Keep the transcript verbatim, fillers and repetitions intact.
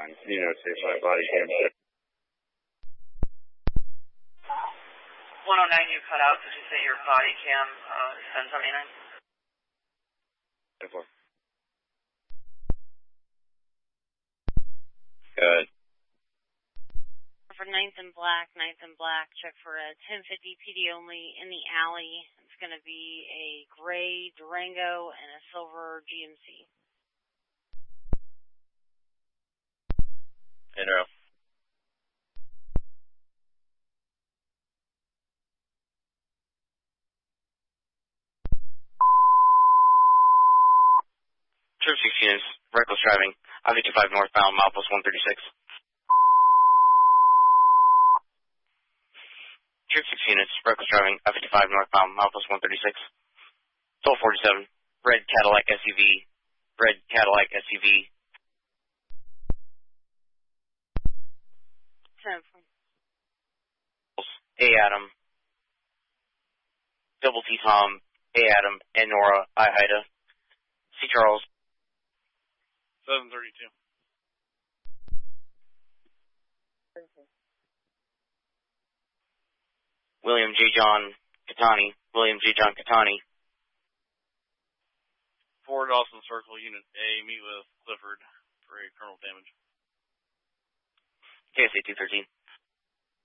You know, say five body cam. one oh nine, you cut out. Did you say your body cam uh, is ten seventy-nine? ten four. Good. For ninth and Black, ninth and Black, check for a ten fifty P D only in the alley. It's going to be a gray Durango and a silver G M C. Hey, Nero. Trip six units, reckless driving, I fifty-five northbound, milepost one thirty-six. Trip six units, reckless driving, I fifty-five northbound, milepost one thirty-six. Toll forty-seven, red Cadillac S U V, red Cadillac S U V. ten. A Adam, Double T Tom, A Adam, and Nora, I Haida. C Charles. seven thirty-two. William J. John Catani, William J. John Catani. Ford Dawson Circle, Unit A, meet with Clifford for a kernel damage. K S A two thirteen.